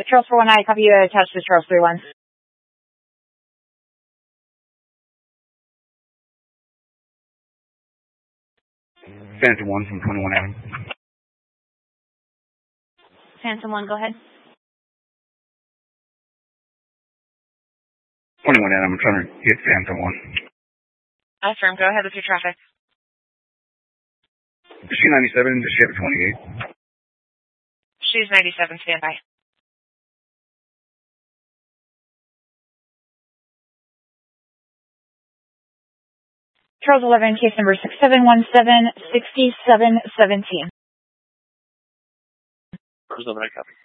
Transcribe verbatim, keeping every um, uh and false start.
Charles four one nine, copy you attached to Charles three one. Phantom one from twenty-one Adam. Phantom one, go ahead. twenty-one Adam, I'm trying to hit Phantom one. Affirm, go ahead with your traffic. C ninety-seven to Chevy twenty-eight. She's ninety-seven, stand by. Charles eleven, case number six seven one seven, six seven one seven. Charles eleven, I copy.